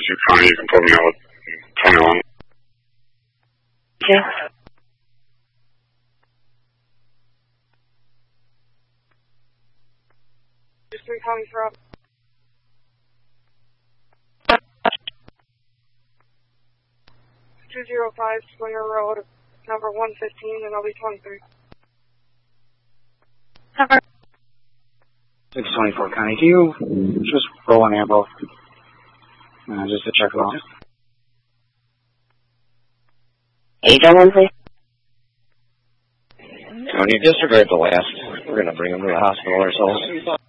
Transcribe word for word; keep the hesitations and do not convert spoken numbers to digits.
you Connie, you can put me out twenty-one. Okay. Just three Connie for up. two zero five Swinger Road, number one fifteen, and I'll be twenty-three. Cover. six twenty-four, Connie. Do you just roll an ambo? Uh, just to check it out. eight oh one, please. Tony, disregard the last. We're going to bring him to the hospital ourselves.